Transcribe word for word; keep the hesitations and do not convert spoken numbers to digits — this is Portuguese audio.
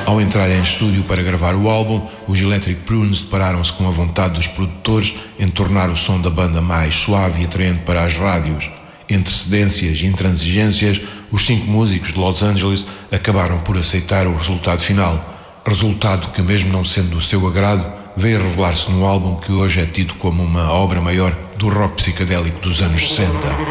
Ao entrar em estúdio para gravar o álbum, os Electric Prunes depararam-se com a vontade dos produtores em tornar o som da banda mais suave e atraente para as rádios. Entre cedências e intransigências, os cinco músicos de Los Angeles acabaram por aceitar o resultado final. Resultado que, mesmo não sendo do seu agrado, veio a revelar-se no álbum que hoje é tido como uma obra maior do rock psicadélico dos anos sessenta.